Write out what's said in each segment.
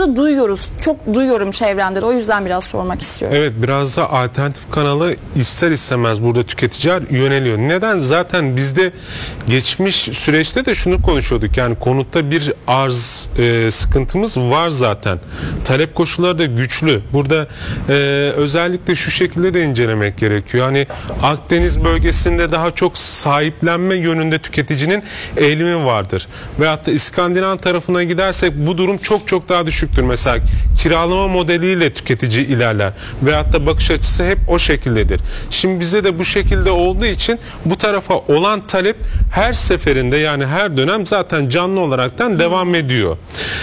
da duyuyoruz. Çok duyuyorum çevremde de. O yüzden biraz sormak istiyorum. Evet, biraz da alternatif kanala ister istemez burada tüketiciler yöneliyor. Neden? Zaten bizde geçmiş süreçte de şunu konuşuyorduk. Yani konutta bir arz sıkıntımız var zaten. Talep koşulları da güçlü. Burada özellikle şu şekilde de incelemek gerekiyor. Yani Akdeniz bölgesinde daha çok sahiplenme yönünde tüketicinin eğilimi vardır. Veyahut da İskandinav tarafına gidersek bu durum çok çok daha düşüktür. Mesela kiralama modeliyle tüketici ilerler. Veyahut da bakış açısı hep o şekildedir. Şimdi bize de bu şekilde olduğu için bu tarafa olan talep her seferinde, yani her dönem zaten canlı olaraktan devam ediyor.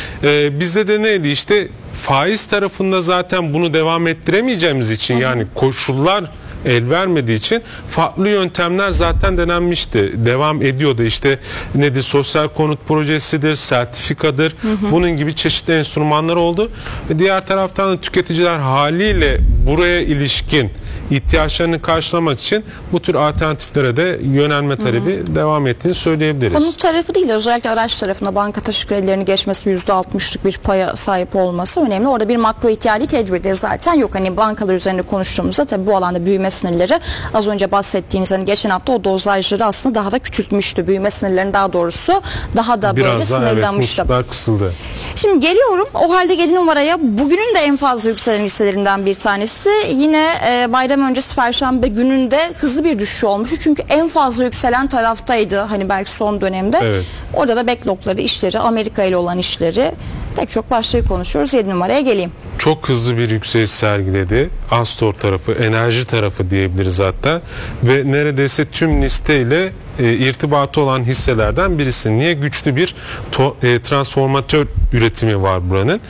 Bizde de neydi işte, faiz tarafında zaten bunu devam ettiremeyeceğimiz için, yani koşullar el vermediği için farklı yöntemler zaten denenmişti. Devam ediyordu. İşte nedir? Sosyal konut projesidir, sertifikadır. Bunun gibi çeşitli enstrümanlar oldu. Diğer taraftan da tüketiciler haliyle buraya ilişkin ihtiyaçlarını karşılamak için bu tür alternatiflere de yönelme talebi devam ettiğini söyleyebiliriz. Konut tarafı değil, özellikle araç tarafında banka taşı kredilerini geçmesi, %60'lık bir paya sahip olması önemli. Orada bir makro ihtiyari tedbir de zaten yok. Hani bankalar üzerinde konuştuğumuzda tabii bu alanda büyüme sınırları, az önce bahsettiğiniz, hani geçen hafta o dozajları aslında daha da küçültmüştü. Büyüme sınırlarını daha doğrusu daha da biraz böyle daha, sınırlamıştı. Evet, kısıldı. Şimdi geliyorum o halde 7 numaraya. Bugünün de en fazla yükselen hisselerinden bir tanesi. Yine bayram öncesi Perşembe gününde hızlı bir düşüş olmuştu. Çünkü en fazla yükselen taraftaydı. Hani belki son dönemde. Evet. Orada da backlogları, işleri, Amerika ile olan işleri, pek çok başlığı konuşuyoruz. 7 numaraya geleyim. Çok hızlı bir yükseliş sergiledi. Astor tarafı, enerji tarafı diyebiliriz hatta. Ve neredeyse tüm listeyle irtibatı olan hisselerden birisi. Niye? Güçlü bir transformatör üretimi var buranın.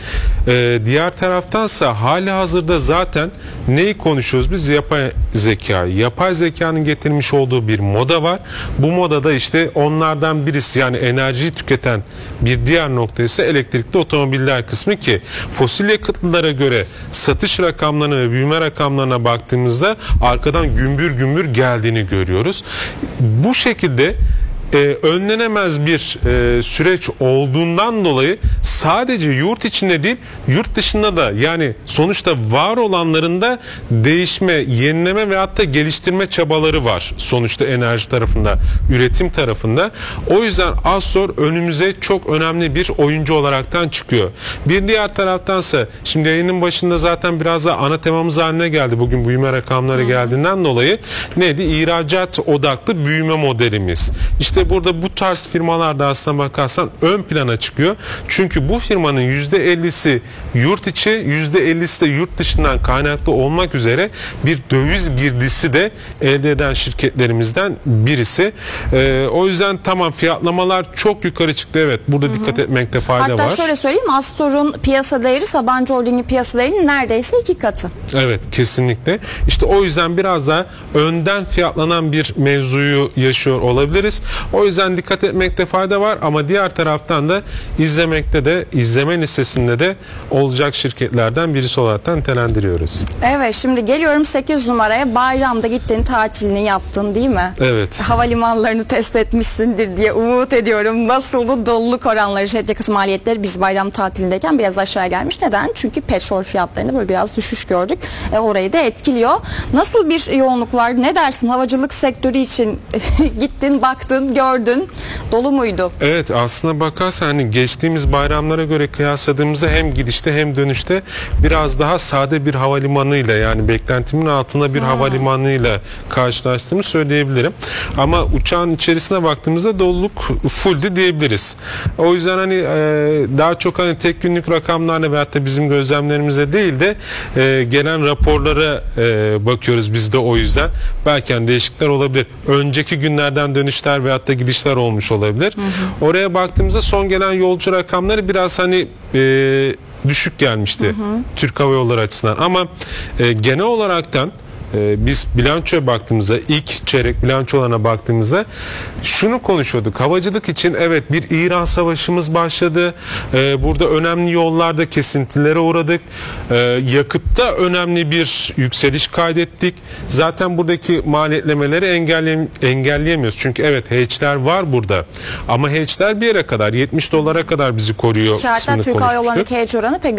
Diğer taraftansa hali hazırda zaten neyi konuşuyoruz biz? Yapay zekayı. Yapay zekanın getirmiş olduğu bir moda var. Bu modada işte onlardan birisi, yani enerjiyi tüketen bir diğer nokta ise elektrikli otomobiller kısmı, ki fosil yakıtlara göre satış rakamlarına ve büyüme rakamlarına baktığımızda arkadan gümbür gümbür geldiğini görüyoruz. Bu şekilde önlenemez bir süreç olduğundan dolayı sadece yurt içinde değil, yurt dışında da, yani sonuçta var olanların da değişme, yenileme ve hatta geliştirme çabaları var sonuçta enerji tarafında, üretim tarafında. O yüzden Astor önümüze çok önemli bir oyuncu olaraktan çıkıyor. Bir diğer taraftansa, şimdi yayının başında zaten biraz da ana temamız haline geldi bugün büyüme rakamları geldiğinden dolayı, neydi? İhracat odaklı büyüme modelimiz. İşte burada bu tarz firmalarda aslına bakarsan ön plana çıkıyor. Çünkü bu firmanın %50'si yurt içi, %50'si de yurt dışından kaynaklı olmak üzere bir döviz girdisi de elde eden şirketlerimizden birisi. O yüzden tamam, fiyatlamalar çok yukarı çıktı. Evet, burada dikkat etmekte fayda var. Hatta şöyle söyleyeyim, Astor'un piyasa değeri Sabancı Holding'in piyasa değerinin neredeyse 2 katı. Evet, kesinlikle. İşte o yüzden biraz daha önden fiyatlanan bir mevzuyu yaşıyor olabiliriz. O yüzden dikkat etmekte fayda var, ama diğer taraftan da izlemekte de, izleme listesinde de olacak şirketlerden birisi olarak nitelendiriyoruz. Evet, şimdi geliyorum 8 numaraya. Bayramda gittin, tatilini yaptın değil mi? Evet. Havalimanlarını test etmişsindir diye umut ediyorum. Nasıldı doluluk oranları, jet yakıt maliyetleri biz bayram tatilindeyken biraz aşağı gelmiş. Neden? Çünkü petrol fiyatlarında böyle biraz düşüş gördük. Orayı da etkiliyor. Nasıl bir yoğunluk var? Ne dersin? Havacılık sektörü için gittin, baktın, gördün. Dolu muydu? Evet, aslına bakarsan hani geçtiğimiz bayramlara göre kıyasladığımızda hem gidişte hem dönüşte biraz daha sade bir havalimanıyla, yani beklentimin altında bir havalimanıyla karşılaştığımı söyleyebilirim. Ama uçağın içerisine baktığımızda doluluk fulldü diyebiliriz. O yüzden hani daha çok hani tek günlük rakamlarla veyahut da bizim gözlemlerimize değil de gelen raporlara bakıyoruz biz de, o yüzden. Belki hani değişiklikler olabilir. Önceki günlerden dönüşler veyahut da gidişler olmuş olabilir. Oraya baktığımızda son gelen yolcu rakamları biraz hani düşük gelmişti Türk Hava Yolları açısından. Ama genel olaraktan biz bilançoya baktığımızda, ilk çeyrek bilançolarına baktığımızda şunu konuşuyorduk. Havacılık için evet bir İran savaşımız başladı. Burada önemli yollarda kesintilere uğradık. Yakıtta önemli bir yükseliş kaydettik. Zaten buradaki maliyetlemeleri engelleyemiyoruz. Çünkü evet hedge'ler var burada. Ama hedge'ler bir yere kadar, $70 kadar bizi koruyor. Hatta Türk Hava Yolları'ndaki hedge oranı pek